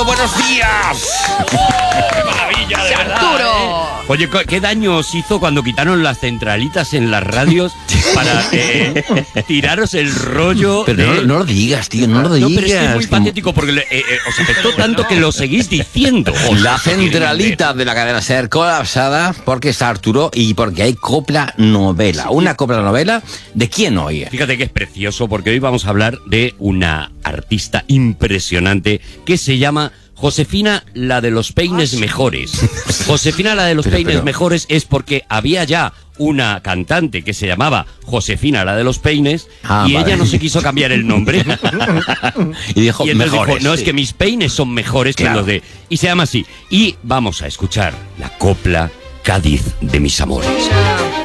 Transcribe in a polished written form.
Arturo, buenos días. Maravilla, de verdad. Arturo. Oye, ¿qué daño os hizo cuando quitaron las centralitas en las radios para tiraros el rollo? Pero no lo digas, tío, no lo digas. No, pero es que es muy patético porque os afectó tanto que lo seguís diciendo. La centralita de la cadena SER colapsada porque está Arturo y porque hay copla novela. Una copla novela, ¿de quién hoy? Fíjate que es precioso porque hoy vamos a hablar de una artista impresionante que se llama Josefina, la de los peines mejores. Josefina, la de los peines mejores es porque había ya una cantante que se llamaba Josefina, la de los peines, y vale. ella no se quiso cambiar el nombre. Y dijo, Y entonces mejores. dijo, no, es que mis peines son mejores que los de... Y se llama así. Y vamos a escuchar la copla Cádiz de mis amores.